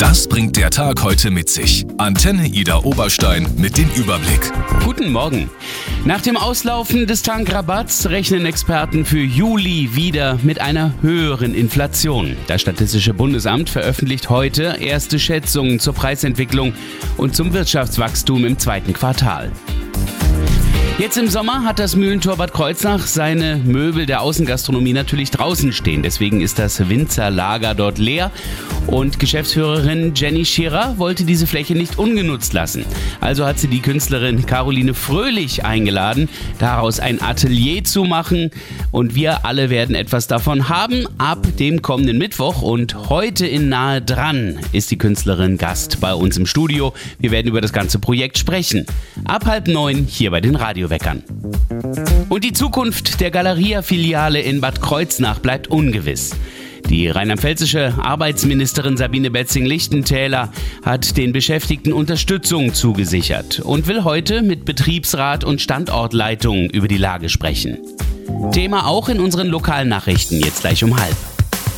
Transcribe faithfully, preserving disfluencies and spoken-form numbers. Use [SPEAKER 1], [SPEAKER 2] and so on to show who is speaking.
[SPEAKER 1] Das bringt der Tag heute mit sich. Antenne Ida Oberstein mit dem Überblick.
[SPEAKER 2] Guten Morgen. Nach dem Auslaufen des Tankrabatts rechnen Experten für Juli wieder mit einer höheren Inflation. Das Statistische Bundesamt veröffentlicht heute erste Schätzungen zur Preisentwicklung und zum Wirtschaftswachstum im zweiten Quartal. Jetzt im Sommer hat das Mühlentor Bad Kreuznach seine Möbel der Außengastronomie natürlich draußen stehen. Deswegen ist das Winzerlager dort leer und Geschäftsführerin Jenny Scherer wollte diese Fläche nicht ungenutzt lassen. Also hat sie die Künstlerin Caroline Fröhlich eingeladen, daraus ein Atelier zu machen. Und wir alle werden etwas davon haben ab dem kommenden Mittwoch. Und heute in Nahe dran ist die Künstlerin Gast bei uns im Studio. Wir werden über das ganze Projekt sprechen. Ab halb neun hier bei den Radioweckern. Und die Zukunft der Galeria-Filiale in Bad Kreuznach bleibt ungewiss. Die rheinland-pfälzische Arbeitsministerin Sabine Betzing-Lichtentäler hat den Beschäftigten Unterstützung zugesichert und will heute mit Betriebsrat und Standortleitung über die Lage sprechen. Thema auch in unseren Lokalnachrichten jetzt gleich um halb.